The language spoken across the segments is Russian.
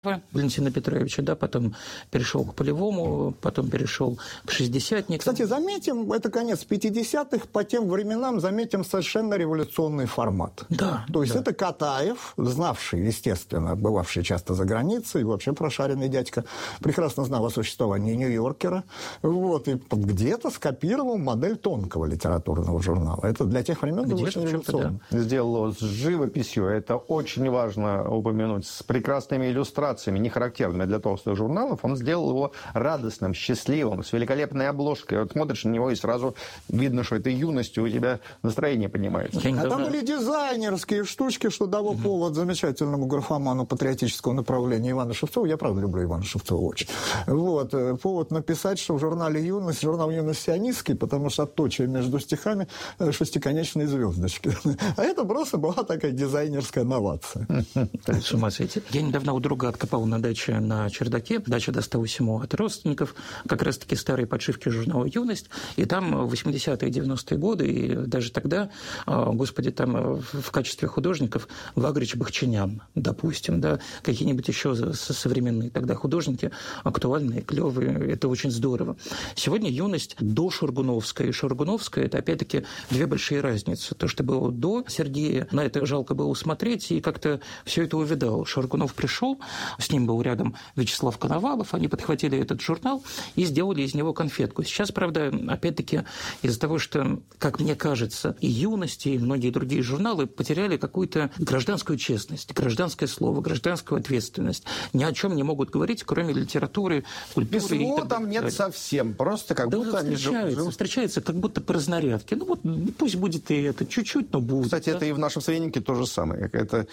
Валентина Петровича, да, потом перешел к Полевому, потом перешел к шестидесятникам. Кстати, заметим, это конец 50-х, по тем временам заметим совершенно революционный формат. Да. То есть это Катаев, знавший, естественно, бывавший часто за границей, вообще прошаренный дядька, прекрасно знал о существовании Нью-Йоркера, вот, и где-то скопировал модель тонкого литературного журнала. Это для тех времен было очень революционно. Да. Сделал его с живописью, это очень важно упомянуть, с прекрасными иллюстрациями, не характерными для толстых журналов, он сделал его радостным, счастливым, с великолепной обложкой. Вот смотришь на него, и сразу видно, что этой юностью у тебя настроение поднимается. А там были дизайнерские штучки, что дало повод замечательному графоману патриотического направления Ивана Шевцова. Я, правда, люблю Ивана Шевцова очень. Вот. Повод написать, что в журнале «Юность», журнал «Юность» сионистский, потому что отточие между стихами шестиконечные звездочки. А это просто была такая дизайнерская новация. С ума сойти. Я недавно у друга откопал на даче на чердаке, дача досталась ему от родственников, как раз-таки старые подшивки журнала «Юность», и там 80-е, 90-е годы, и даже тогда, господи, там в качестве художников Вагрич, Бахчинян, допустим, да, какие-нибудь еще современные тогда художники, актуальные, клевые, это очень здорово. Сегодня «Юность» до Шургуновская и Шургуновская – это, опять-таки, две большие разницы. То, что было до Сергея, на это жалко было смотреть, и как-то все это увидал. Шургунов пришел, с ним был рядом Вячеслав Коновалов, они подхватили этот журнал и сделали из него конфетку. Сейчас, правда, опять-таки, из-за того, что, как мне кажется, и «Юность», и многие другие журналы потеряли какую-то гражданскую честность, гражданское слово, гражданскую ответственность. Ни о чем не могут говорить, кроме литературы, культуры. Письмо там нет совсем, просто как будто они встречаются как будто по разнарядке. Ну вот пусть будет и это, чуть-чуть, но будет. Кстати, это и в нашем современнике то же самое. Это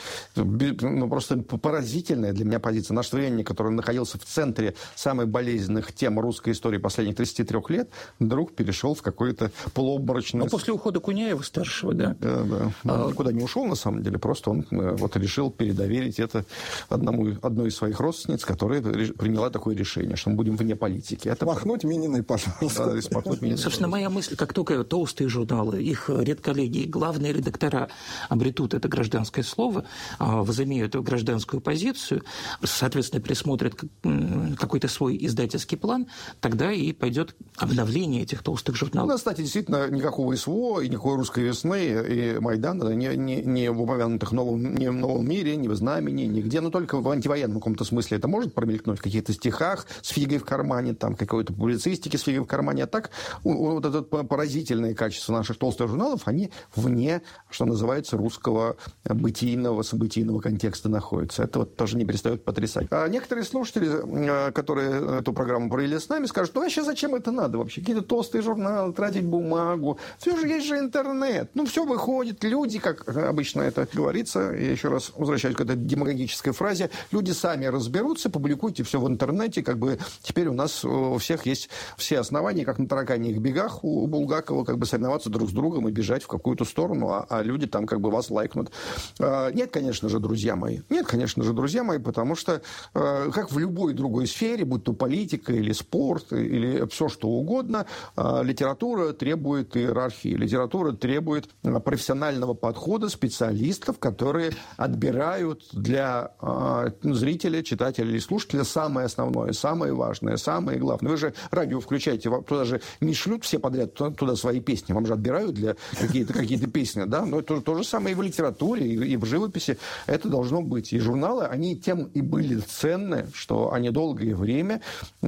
просто поразительная для меня позиция. Наш современник, который находился в центре самых болезненных тем русской истории последних 33 лет, вдруг перешел в какое-то полуобморочное... Ну, после ухода Куняева-старшего, да. Да. Он никуда не ушел, на самом деле, просто он вот решил передоверить это одной из своих родственниц, которая приняла такое решение, что мы будем вне политики. Это смахнуть Мининой, пожалуйста. Да, смахнуть Мининой. Собственно, моя мысль, как только толстые журналы, их редколлегии, главные редактора обретут это гражданское слово, возымеют гражданскую позицию, соответственно, присмотрят какой-то свой издательский план, тогда и пойдет обновление этих толстых журналов. Ну, кстати, действительно, никакого СВО и никакой «Русской весны» и Майдана не в упомянутых ни в «Новом мире», ни в «Знамени», нигде, но только в антивоенном каком-то смысле это может промелькнуть в каких-то стихах с фигой в кармане, там, какой-то публицистики с фигой в кармане, а так вот это поразительное качество наших толстых журналов, они вне, что называется, русского бытийного, событийного контекста находятся. Это вот тоже не перестает потрясать. А некоторые слушатели, которые эту программу провели с нами, скажут, ну, вообще зачем это надо вообще? Какие-то толстые журналы, тратить бумагу. Все же есть же интернет. Ну, все выходит. Люди, как обычно это говорится, я еще раз возвращаюсь к этой демагогической фразе, люди сами разберутся, публикуйте все в интернете, как бы теперь у нас у всех есть все основания, как на тараканьих бегах у Булгакова, как бы соревноваться друг с другом и бежать в какую-то сторону, а люди там как бы вас лайкнут. Нет, конечно же, друзья мои. Нет, конечно же, друзья мои, потому что, как в любой другой сфере, будь то политика или спорт, или все что угодно, литература требует иерархии. Литература требует профессионального подхода специалистов, которые отбирают для зрителя, читателя или слушателя самое основное, самое важное, самое главное. Вы же радио включаете, туда же не шлют все подряд туда свои песни, вам же отбирают для какие-то песни, да? Но это то же самое и в литературе, и в живописи. Это должно быть. И журналы, они тем и были ценны, что они долгое время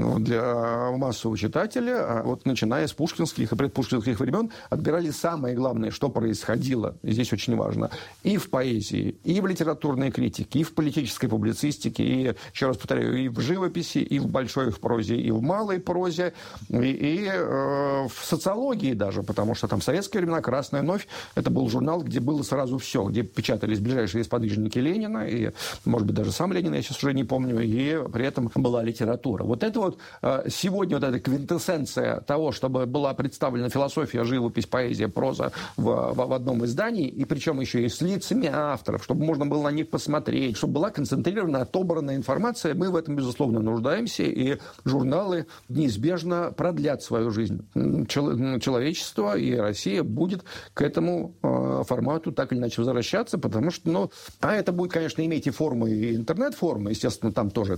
для массового читателя, вот начиная с пушкинских и предпушкинских времен, отбирали самое главное, что происходило, и здесь очень важно, и в поэзии, и в литературной критике, и в политической публицистике, и, еще раз повторяю, и в живописи, и в большой прозе, и в малой прозе, и в социологии даже, потому что там в советские времена «Красная новь» это был журнал, где было сразу все, где печатались ближайшие сподвижники Ленина, и, может быть, даже сам Ленин, я сейчас уже не помню, и при этом была литература. Вот это вот сегодня вот эта квинтэссенция того, чтобы была представлена философия, живопись, поэзия, проза в одном издании, и причем еще и с лицами авторов, чтобы можно было на них посмотреть, чтобы была концентрирована, отобранная информация. Мы в этом, безусловно, нуждаемся, и журналы неизбежно продлят свою жизнь. Человечество и Россия будет к этому формату так или иначе возвращаться, потому что, это будет, конечно, иметь и форму, и интернет-форму, норма. Естественно, там тоже